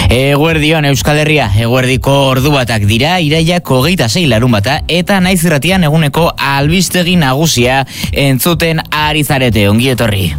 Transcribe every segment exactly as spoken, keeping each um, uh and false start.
Eguerdion Euskal Herria, eguerdiko ordu batak dira, iraiak hogeita sei larun bata, eta naiz irratian eguneko albistegi nagusia entzuten ari zarete, ongi etorri.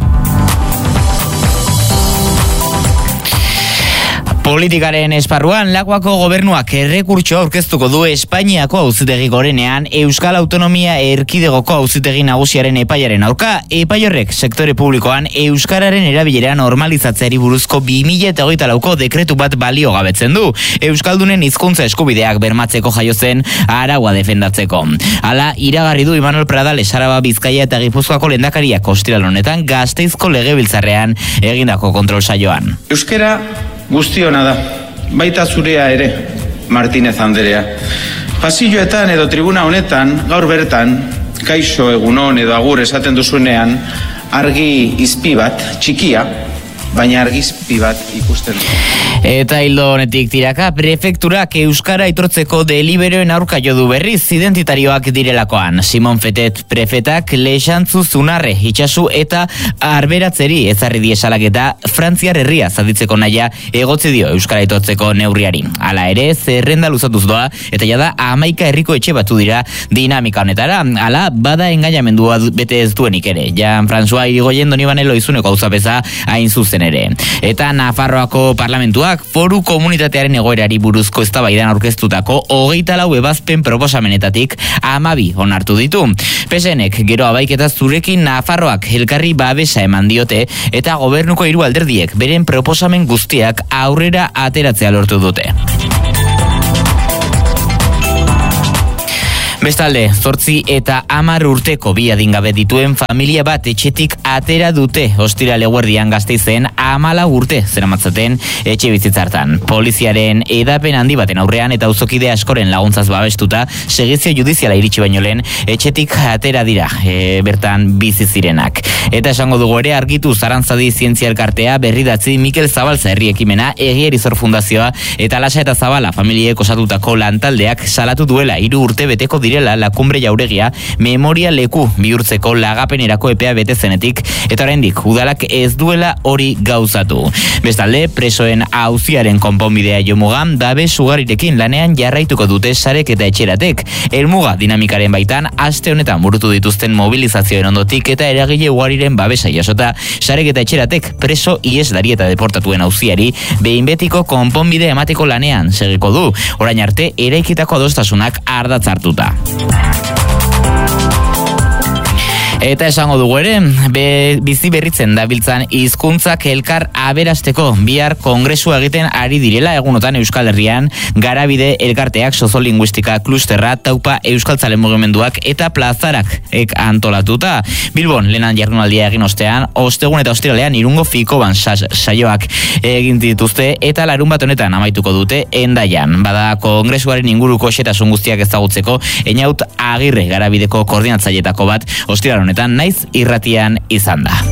Politikaren esparruan, Lakuako gobernuak errekurtso aurkeztuko du Espainiako auzitegi gorenean Euskal Autonomia Erkidegoko auzitegi nagusiaren epaiaren aurka. Epai horrek sektore publikoan euskararen erabilera normalizatzeari buruzko bi mila hogeita lauko dekretu bat balio gabetzen du. Euskaldunen hizkuntza eskubideak bermatzeko jaio zen araua defendatzeko. Hala, iragarri du Imanol Pradales Araba, Bizkaia eta Gipuzkoako lehendakariak ostiral honetan Gasteizko legebiltzarrean egindako kontrol saioan. Euskara guztiona da, baita zurea ere, Martínez Anderea. Pasilloetan edo tribuna honetan, gaur bertan, kaixo egunon edo agur esaten duzunean, argi izpi bat, txikia, baina argizpi bat ikusten du. Eta hildo honetik tiraka, prefekturak euskara aitortzeko deliberoen aurka jo du berriz identitarioak direlakoan. Simon Fetet prefetak Lexantzu Zunarre, itxasu eta arberatzeri ezarri die salaketa Frantziar herria zaditzeko naia egotzi dio euskara aitortzeko neurriari. Hala ere, zerrenda luzatuz doa, eta jada hamaika herriko etxe batu dira dinamika honetara. Hala, bada engainamendua bete ez duenik ere. Jan François Irigoyen Donibane Loizuneko auzapeza hain zuzen ere. Eta Nafarroako parlamentuak foru komunitatearen egoerari buruzko eztabaidan aurkeztutako hogeita lau ebazpen proposamenetatik hamabi onartu ditu. P S Nek gero abaiketa zurekin Nafarroak elkarri babesa eman diote eta gobernuko hiru alderdiek beren proposamen guztiak aurrera ateratzea lortu dute. Bestalde, zortzi eta hamar urteko bi adingabe dituen familia bat etxetik atera dute ostiral eguerdian Gasteizen hamalau urte zeramatzaten etxe bizitzartan. Poliziaren edapen handi baten aurrean eta auzokide askoren laguntzaz babestuta segizio judiziala iritsi baino lehen etxetik atera dira e, bertan bizi zirenak. Eta esango dugu ere argitu Zarantzadi Zientzia Elkartea, Berridatzi Mikel Zabalza herri ekimena, Egiari Zor Fundazioa eta Lasa eta Zabala familiek osatutako lantaldeak salatu duela hiru urte beteko direla La Cumbre Jauregia memoria leku bihurtzeko lagapenerako epea bete zenetik eta oraindik udalak ez duela hori gauzatu. Bestalde, presoen auziaren konponbidea jomugan dabe sugarirekin lanean jarraituko dute sarek eta etxeratek. Helmuga dinamikaren baitan aste honetan burutu dituzten mobilizazioen ondotik eta eragile ugariren babesa jasota sarek eta etxeratek preso iheslari eta deportatuen auziari behin betiko konponbide emateko lanean segiko du. Orain arte eraikitako adostasunak ardatz hartuta. Eta esango dugu ere, be, bizi berritzen dabiltzan hizkuntzak elkar aberasteko bihar kongresua egiten ari direla egunotan Euskal Herrian, Garabide elkarteak soziolinguistika klusterra, Taupa Euskaltzale mugimenduak eta plazarak ek antolatuta. Bilbon, lehenan jardunaldia egin ostean, ostegun eta ostiralean Irungo Fikoban saioak egin dituzte eta larun bat honetan amaituko dute Hendaian. Bada kongresuaren inguruko xetasun guztiak ezagutzeko, Einaut Agirre Garabideko koordinatzailetako bat ostiral honetan naiz irratian izan da.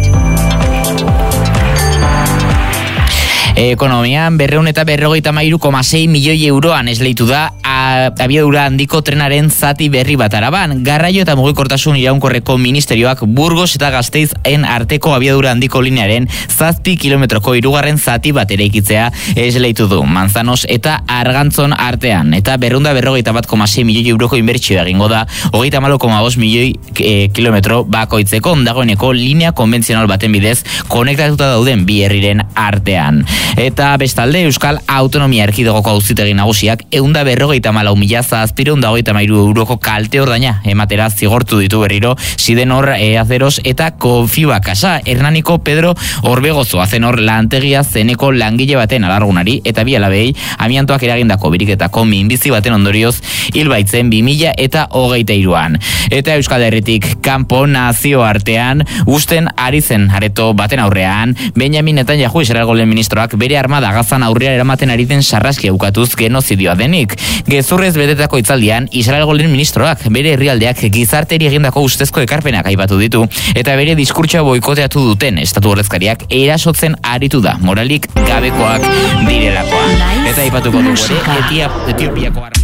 Ekonomian berrehun eta berrogeita hamairu koma sei milioi euroan esleitu da abiadura handiko trenaren zati berri bat Araban. Garraio eta mugikortasun iraunkorreko ministerioak Burgos eta Gasteizen arteko abiadura handiko linearen zazpi kilometroko hirugarren zati bat eraikitzea esleitu du. Manzanos eta Argantzon artean eta berrehun eta berrogeita bat koma sei milioi euroko inbertsioa egingo da hogeita hamalau koma bost milioi e, kilometro bakoitzeko dagoeneko linea konbentzional baten bidez konektatuta dauden bi herriren artean. Eta bestalde Euskal Autonomia Erkidegoko auzitegi nagusiak ehun eta berrogeita hamalau mila zazpiehun eta hogeita hamairu euroko kalte ordaina ematera zigortu ditu berriro Sidenor e, Azeros eta Konfiba Kasa. Hernaniko Pedro Orbegozo Azenor lantegia zeneko langile baten alargunari eta bi alabei amiantoak eragindako biriketako minbizi baten ondorioz hilbaitzen bi mila eta hogeita hiruan. Eta Euskal Herritik kanpo nazioartean usten ari zen areto baten aurrean Benjamin Netanyahu Israelgo ministroak bere armada Gazan aurrera eramaten ari den sarraskia ukatuz genozidioa denik. Gezurrez betetako hitzaldian Israelgo lehen ministroak bere herrialdeak gizarteri egindako ustezko ekarpenak aipatu ditu eta bere diskurtsoa boikoteatu duten estatu ordezkariak erasotzen aritu da moralik gabekoak direlakoa. Eta aipatuko dugu ere Etiopiako